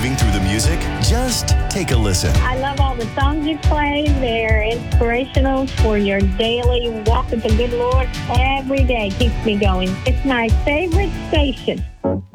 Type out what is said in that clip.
moving through the music? Just take a listen. I love all the songs you play. They're inspirational for your daily walk with the good Lord. Every day keeps me going. It's my favorite station.